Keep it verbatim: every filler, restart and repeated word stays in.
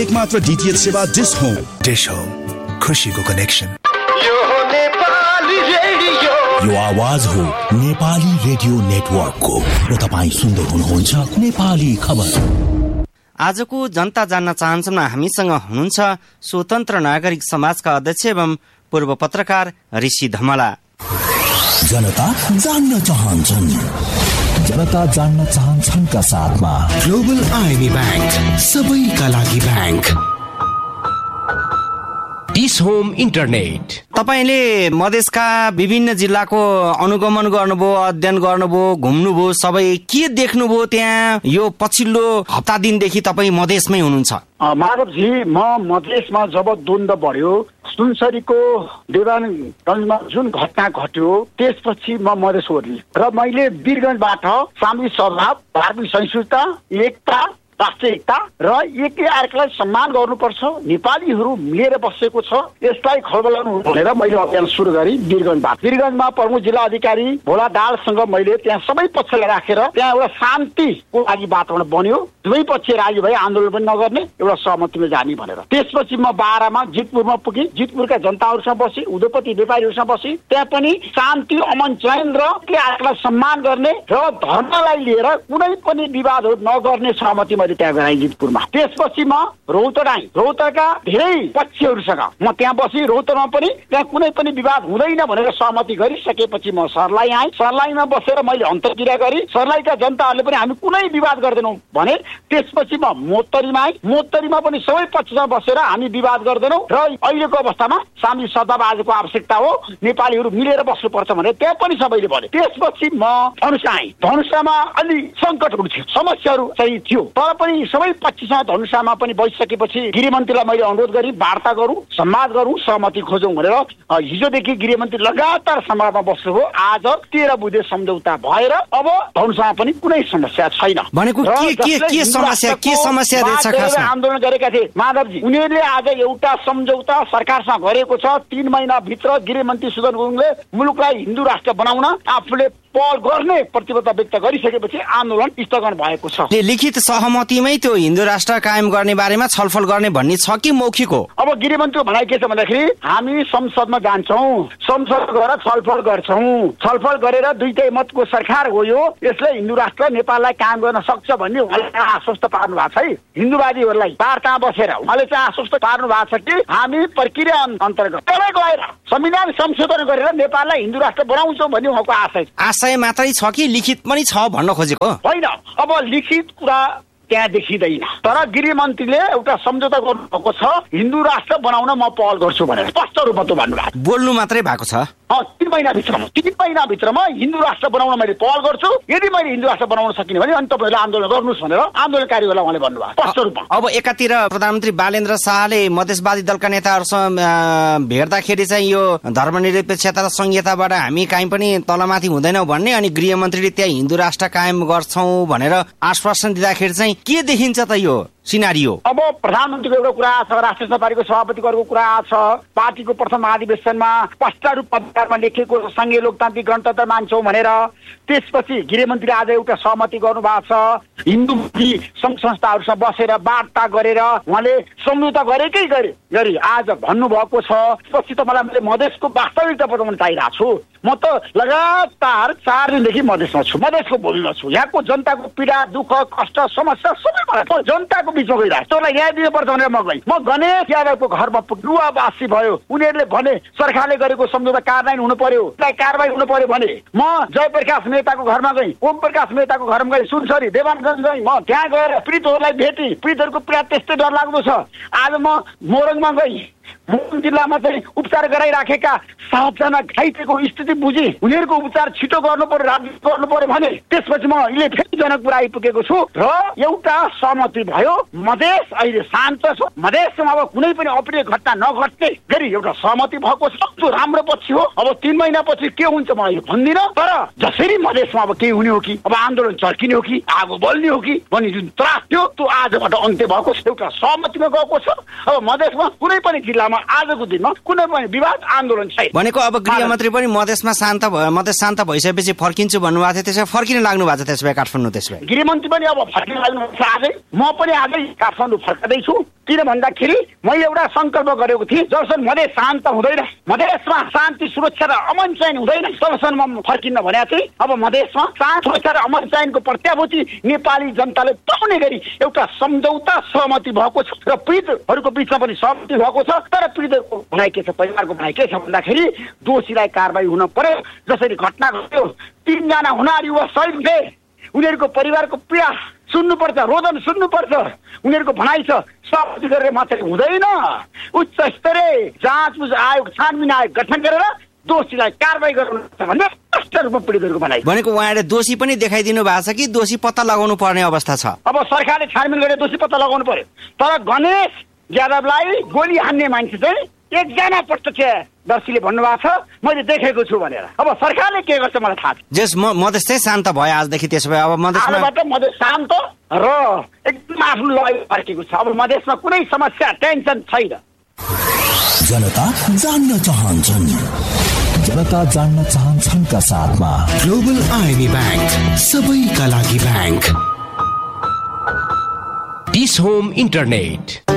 एकमात्र डीटीएच सेवा dish home. Dish home, खुशीको कनेक्सन। यो हो नेपाली रेडियो, यो आवाज हो नेपाली रेडियो नेटवर्कको र तपाईँ सुन्दै हुनुहुन्छ नेपाली खबर। आजको जनता जान्न चाहन्छन् हामीसँग हुनुहुन्छ स्वतन्त्र नागरिक समाजका अध्यक्ष एवं पूर्व पत्रकार ऋषि धमला। जनता जान्न चाहन्छन्, जनता जान्न चाहन्छन् का साथमा ग्लोबल आइएमई बैंक, सबैका लागि बैंक। Dish home internet. तपाईले मधेसका विभिन्न जिल्लाको अनुगमन गर्नुभयो, अध्ययन गर्नुभयो, घुम्नुभयो, सबै के देख्नुभयो त्यहाँ यो पछिल्लो हप्ता दिनदेखि तपाईँ मधेसमै हुनुहुन्छ? माधवजी, म मधेसमा जब द्वन्द्व बढ्यो, सुनसरीको देवानगञ्जमा जुन घटना घट्यो, त्यसपछि म मधेस ओर्लिएँ र मैले वीरगञ्जबाट सामाजिक सद्भाव, धार्मिक सहिष्णुता, एकता, राष्ट्रिय एकता र एकै अर्कालाई सम्मान गर्नुपर्छ, नेपालीहरू मिलेर बसेको छ, यसलाई खलबलाउनु भनेर मैले अभियान सुरु गरेँ वीरगञ्जबाट। वीरगञ्जमा प्रमुख जिल्ला अधिकारी भोला दाहालसँग मैले त्यहाँ सबै पक्षलाई राखेर त्यहाँ एउटा शान्तिको लागि वातावरण बन्यो। दुवै पक्ष राजी भए आन्दोलन पनि नगर्ने, एउटा सहमतिमा जाने भनेर। त्यसपछि म बाह्रमा जितपुरमा पुगेँ, जितपुरका जनताहरूसँग बसेँ, उद्योगपति व्यापारीहरूसँग बसेँ। त्यहाँ पनि शान्ति, अमन चयन र एकै अर्कालाई सम्मान गर्ने र धर्मलाई लिएर कुनै पनि विवादहरू नगर्ने सहमति मैले त्यहाँ गराएँ जितपुरमा। त्यसपछि म रौतड आएँ। रौतडका धेरै पक्षहरूसँग म त्यहाँ बसेँ। रौतडमा पनि त्यहाँ कुनै पनि विवाद हुँदैन भनेर सहमति गरिसकेपछि म सर्लाही आएँ। सर्लाहीमा बसेर मैले अन्तर्क्रिया गरेँ। सर्लाहीका जनताहरूले पनि हामी कुनै विवाद गर्दैनौँ भने त्यसपछि म मोत्तरीमा आएँ। मोत्तरीमा पनि सबै पक्षसँग बसेर हामी विवाद गर्दैनौँ र अहिलेको अवस्थामा सामाजिक सद्भाव आजको आवश्यकता हो, नेपालीहरू मिलेर बस्नुपर्छ भने त्यहाँ पनि सबैले भने। त्यसपछि म धनुषा आएँ। धनुषामा अलि सङ्कटहरू थियो, समस्याहरू चाहिँ थियो, तर पनि सबै पक्षसँग धनुषामा पनि बसिसकेपछि गृहमन्त्रीलाई मैले अनुरोध गरेँ, वार्ता गरौँ, संवाद गरौँ, सहमति खोजौँ भनेर। हिजोदेखि गृहमन्त्री लगातार संवादमा बस्नु हो। आज तेह्र बुधे सम्झौता भएर अब धनुषामा पनि कुनै समस्या छैन। भनेको के के के समस्या के समस्या रहेछ खासमा? आन्दोलन गरेका थिए माधवजी, उनीहरूले आज एउटा सम्झौता सरकारसँग गरेको छ। तीन महिनाभित्र गृहमन्त्री सुदन गुरुङले मुलुकलाई हिन्दू राष्ट्र बनाउन आफूले पहल गर्ने प्रतिबद्धता व्यक्त गरिसकेपछि आन्दोलन स्थगन भएको छ। लिखित सहमतिमै त्यो हिन्दू राष्ट्र कायम गर्ने बारेमा छलफल गर्ने भन्ने छ कि मौखिक हो? अब गृहमन्त्री भनाइ के छ भन्दाखेरि हामी संसदमा जान्छौँ, संसद गएर छलफल गर्छौँ, छलफल गरेर दुईटै मतको सरकार हो यो, यसले हिन्दू राष्ट्र नेपाललाई कायम गर्न सक्छ भन्ने उहाँले आश्वस्त पार्नु भएको छ है हिन्दूवादीहरूलाई। वार्तामा बसेर उहाँले चाहिँ आश्वस्त पार्नु भएको छ कि हामी प्रक्रिया अन्तर्गत तलै गएर संविधान संशोधन गरेर नेपाललाई हिन्दू राष्ट्र बनाउँछौँ भन्ने उहाँको आशय आशय मात्रै छ कि लिखित पनि छ भन्न खोजेको होइन? अब लिखित कुरा त्यहाँ देखिँदैन, तर गृहमन्त्रीले एउटा सम्झौता गर्नुभएको छ, हिन्दू राष्ट्र बनाउन म पहल गर्छु भनेर स्पष्ट रूपमा त भन्नुभएको। बोल्नु मात्रै भएको छ। तीन महिनाभित्रमा तीन महिनाभित्रमा हिन्दू राष्ट्र बनाउन मैले पहल गर्छु, यदि मैले हिन्दू राष्ट्र बनाउन सकिने भने अनि तपाईँहरूले आन्दोलन गर्नुहोस् भनेर आन्दोलनकारीहरूलाई उहाँले भन्नुभयो स्पष्ट रूपमा। अब एकातिर प्रधानमन्त्री बालेन्द्र शाहले मधेसवादी दलका नेताहरूसँग भेट्दाखेरि चाहिँ यो धर्मनिरपेक्षता र संहिताबाट हामी काहीँ पनि तलमाथि हुँदैनौँ भन्ने, अनि गृहमन्त्रीले त्यहाँ हिन्दू राष्ट्र कायम गर्छौँ भनेर आश्वासन दिँदाखेरि चाहिँ के देखिन्छ त यो सिनारियो? अब प्रधानमन्त्रीको एउटा कुरा छ, राष्ट्रिय सभा पार्टीको सभापतिको कुरा छ, पार्टीको प्रथम महाधिवेशनमा स्पष्ट रूपमा लेखेको संघीय लोकतान्त्रिक गणतन्त्र मान्छौँ भनेर। त्यसपछि गृहमन्त्री आज एउटा सहमति गर्नु भएको छ, हिन्दू सङ्घ संस्थाहरूसँग बसेर वार्ता गरेर उहाँले सम्झौता गरेकै गरे गरी आज भन्नुभएको छ। पछि त मलाई मैले मधेसको वास्तविकता बताउन चाहिरहेको छु। म त लगातार चार दिनदेखि मधेसमा छु, मधेसको बोल्न छु। यहाँको जनताको पीडा, दुःख, कष्ट, समस्या सबै मलाई जनताको बिचमा गइरहेको छु। त्यसलाई न्याय दिनुपर्छ भनेर म गएँ। म गणेश यादवको घरमा रुवावासी भयो, उनीहरूले भने सरकारले गरेको सम्झौता कार्यान्वयन हुनु पर्यो, कारवाही हुनु पर्यो भने म जयप्रकाश मेहताको घरमा गएँ, ओम प्रकाश मेहताको घरमा गएँ, सुनसरी देवानगञ्ज गएँ। म त्यहाँ गएर पीडितहरूलाई भेटेँ, पीडितहरूको पीडा त्यस्तै डर लाग्दो छ। आज म मोरङमा गएँ, मोरङ जिल्लामा चाहिँ उपचार गराइराखेका सातजना घाइतेको स्थिति बुझी उनीहरूको उपचार छिटो गर्नु पर्यो, राज्य गर्नु पर्यो भने त्यसपछि म अहिले फेरि जनकपुर आइपुगेको छु र एउटा सहमति भयो। मधेस अहिले शान्त छ, मधेसमा अब कुनै पनि अप्रिय घटना नघट्ने गरी एउटा सहमति भएको छ, त्यो राम्रो पक्ष हो। अब तीन महिनापछि के हुन्छ म अहिले भन्दिनँ, तर जसरी मधेसमा अब केही हुने हो कि अब आन्दोलन चर्किने हो कि आगो बल्ने हो कि भन्ने जुन त्रास थियो त्यो आजबाट अन्त्य भएको छ, एउटा सहमतिमा गएको छ। अब मधेसमा कुनै पनि जिल्ला जिल्लामा आजको दिनमा कुनै पनि विवाद आन्दोलन छैन भनेको अब गृहमन्त्री पनि मधेसमा शान्त भयो मधेस शान्त भइसकेपछि फर्किन्छु भन्नुभएको थियो त्यसो फर्किन लाग्नु भएको छ त्यसो भए काठमाडौँ त्यसो भए गृहमन्त्री पनि अब फर्किन लाग्नु भएको छ आजै म पनि आजै काठमाडौँ फर्कदैछु किन भन्दाखेरि मैले एउटा संकल्प गरेको थिएँ जबसम्म मधेस शान्त हुँदैन मधेसमा शान्ति सुरक्षा र अमन चयन हुँदैन तबसम्म म फर्किन्न भनेको थिएँ अब मधेसमा शान्ति सुरक्षा र अमन चयनको प्रत्याभूति नेपाली जनताले पाउने गरी एउटा सम्झौता सहमति भएको छ र पीडितहरूको बिचमा पनि सहमति भएको छ तर पीडितको भनाइ के छ परिवारको भनाइ के छ भन्दाखेरि दोषीलाई कारबाही हुन पर्यो जसरी घटना घट्यो तीनजना हुनार युवा शहीद थिए उनीहरूको परिवारको पीडा सुन्नुपर्छ रोदन सुन्नुपर्छ उनीहरूको भनाइ छ सहमति गरेर मात्रै हुँदैन उच्च स्तरीय जाँचबुझ आयोग छानबिन आयोग गठन गरेर दोषीलाई कारबाही गर्नुपर्छ भन्ने स्पष्ट रूपमा पीडितहरूको भनाइ भनेको उहाँले दोषी पनि देखाइदिनु भएको छ कि दोषी पत्ता लगाउनु पर्ने अवस्था छ अब सरकारले छानबिन गरेर दोषी पत्ता लगाउनु पर्यो तर गणेश यादवलाई गोली हान्ने मान्छे चाहिँ एकजना प्रत्यक्षदर्शीले भन्नुभएको छ मैले देखेको छु भनेर अब सरकारले के गर्छ मलाई थाहा छ जस मधेस चाहिँ शान्त भयो आजदेखि त्यसो भए अब मधेसमा आजबाट मधेस शान्त र एकदम आफ्नो लय फर्केको छ अब मधेसमा कुनै समस्या टेन्सन छैन जनता जान्न चाहन्छन् जनता जान्न चाहन्छन् का साथमा ग्लोबल आइएमई बैंक सबैका लागि बैंक डिस होम इन्टरनेट